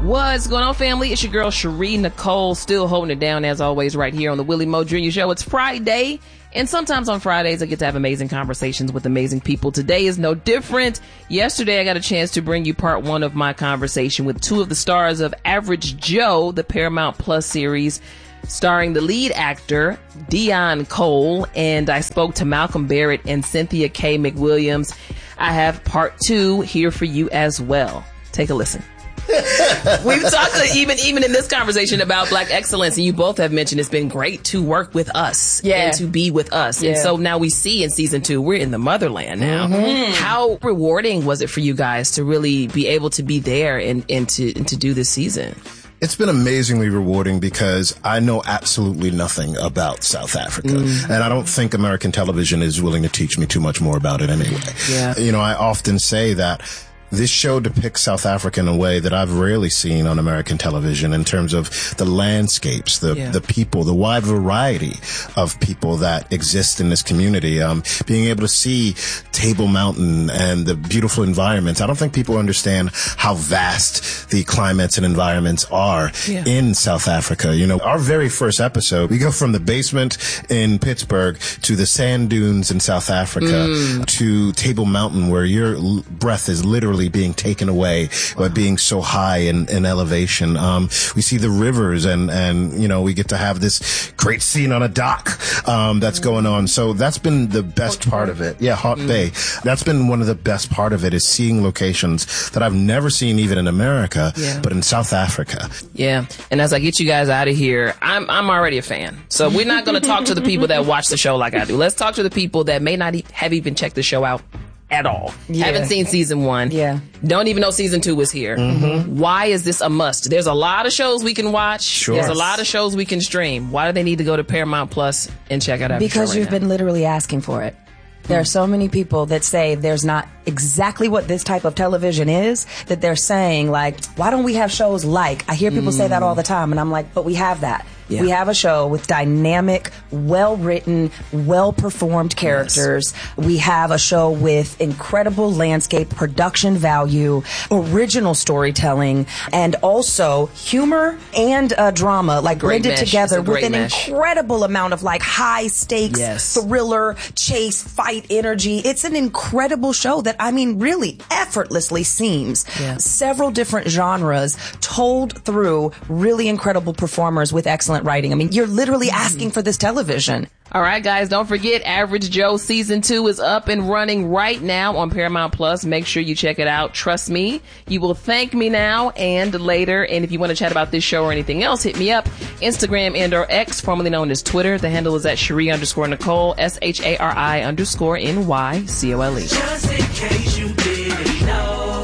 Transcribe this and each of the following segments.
What's going on, family? It's your girl, Cherie Nicole, still holding it down as always right here on the Willie Mo Jr. Show. It's Friday, and sometimes on Fridays I get to have amazing conversations with amazing people. Today is no different. Yesterday I got a chance to bring you part one of my conversation with two of the stars of Average Joe, the Paramount Plus series starring the lead actor, Deon Cole, and I spoke to Malcolm Barrett and Cynthia K. McWilliams. I have part two here for you as well. Take a listen. We've talked even in this conversation about Black excellence, and you both have mentioned it's been great to work with us and to be with us. And so now we see in season 2, we're in the motherland now. Mm-hmm. How rewarding was it for you guys to really be able to be there and to do this season? It's been amazingly rewarding because I know absolutely nothing about South Africa. Mm. And I don't think American television is willing to teach me too much more about it anyway. Yeah. You know, I often say that this show depicts South Africa in a way that I've rarely seen on American television in terms of the landscapes, the people, the wide variety of people that exist in this community. Being able to see Table Mountain and the beautiful environments. I don't think people understand how vast the climates and environments are in South Africa. You know, our very first episode, we go from the basement in Pittsburgh to the sand dunes in South Africa to Table Mountain, where your breath is literally being taken away by being so high in elevation. We see the rivers and, you know, we get to have this great scene on a dock, that's going on. So that's been the best part of it. Yeah. Hot Bay. That's been one of the best part of it, is seeing locations that I've never seen even in America, but in South Africa. Yeah. And as I get you guys out of here, I'm already a fan. So we're not going to talk to the people that watch the show like I do. Let's talk to the people that may not have even checked the show out at all. Haven't seen season 1. Don't even know season 2 is here. Why is this a must? There's a lot of shows we can watch. There's a lot of shows we can stream. Why do they need to go to Paramount Plus and check it out? Because you've been literally asking for it. There are so many people that say there's not exactly what this type of television is, that they're saying, like, why don't we have shows like? I hear people say that all the time, and I'm like, but we have that. Yeah. We have a show with dynamic, well-written, well-performed characters. Yes. We have a show with incredible landscape, production value, original storytelling, and also humor and drama, like blended together with an incredible amount of like high-stakes, thriller, chase, fight energy. It's an incredible show that, I mean, really effortlessly seems several different genres told through really incredible performers with excellent writing. I mean, you're literally asking for this television. All right, guys, don't forget Average Joe season 2 is up and running right now on Paramount Plus. Make sure you check it out. Trust me, you will thank me now and later. And if you want to chat about this show or anything else, hit me up. Instagram and or X, formerly known as Twitter. The handle is at Cherie_Nicole, SHARI_NYCOLE. Just in case you didn't know,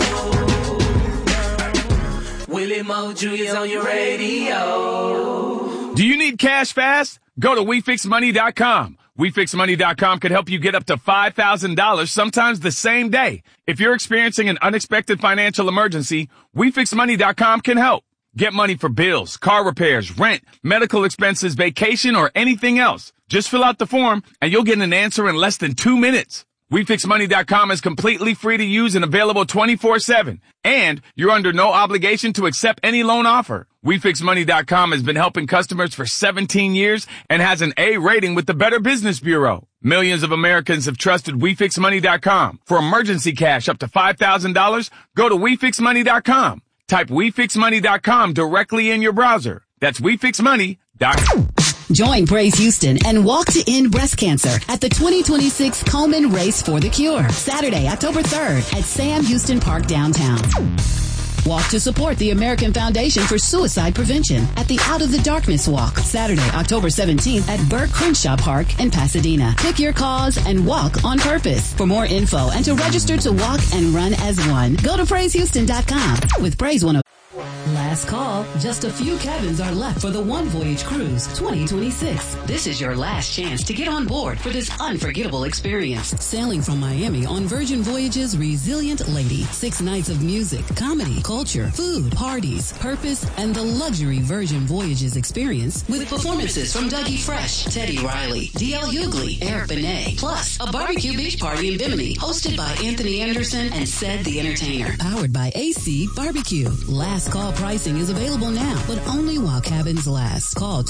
Willie Mo Jr. is on your radio. Do you need cash fast? Go to WeFixMoney.com. WeFixMoney.com could help you get up to $5,000 sometimes the same day. If you're experiencing an unexpected financial emergency, WeFixMoney.com can help. Get money for bills, car repairs, rent, medical expenses, vacation, or anything else. Just fill out the form and you'll get an answer in less than 2 minutes. WeFixMoney.com is completely free to use and available 24/7. And you're under no obligation to accept any loan offer. WeFixMoney.com has been helping customers for 17 years and has an A rating with the Better Business Bureau. Millions of Americans have trusted WeFixMoney.com. For emergency cash up to $5,000, go to WeFixMoney.com. Type WeFixMoney.com directly in your browser. That's WeFixMoney.com. Join Praise Houston and walk to end breast cancer at the 2026 Coleman Race for the Cure, Saturday, October 3rd at Sam Houston Park downtown. Walk to support the American Foundation for Suicide Prevention at the Out of the Darkness Walk, Saturday, October 17th at Burke Crenshaw Park in Pasadena. Pick your cause and walk on purpose. For more info and to register to walk and run as one, go to PraiseHouston.com with Praise 101. Last call. Just a few cabins are left for the One Voyage Cruise 2026. This is your last chance to get on board for this unforgettable experience. Sailing from Miami on Virgin Voyages Resilient Lady. 6 nights of music, comedy, culture, food, parties, purpose, and the luxury Virgin Voyages experience with performances from Dougie Fresh, Teddy Riley, D.L. Hughley, Eric Benet, plus a barbecue beach party in Bimini hosted by Anthony Anderson and Ced the Entertainer. Powered by AC Barbecue. Last call prices pricing is available now, but only while cabins last. Call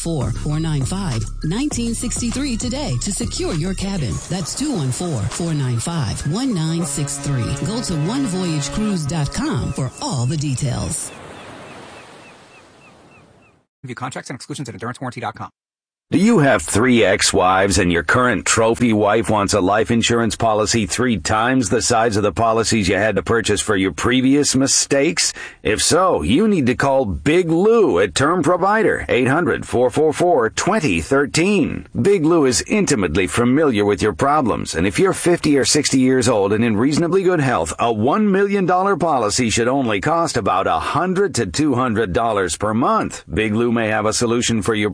214-495-1963 today to secure your cabin. That's 214-495-1963. Go to onevoyagecruise.com for all the details. View contracts and exclusions at endurancewarranty.com. Do you have 3 ex-wives and your current trophy wife wants a life insurance policy 3 times the size of the policies you had to purchase for your previous mistakes? If so, you need to call Big Lou at Term Provider, 800-444-2013. Big Lou is intimately familiar with your problems, and if you're 50 or 60 years old and in reasonably good health, a $1 million policy should only cost about $100 to $200 per month. Big Lou may have a solution for your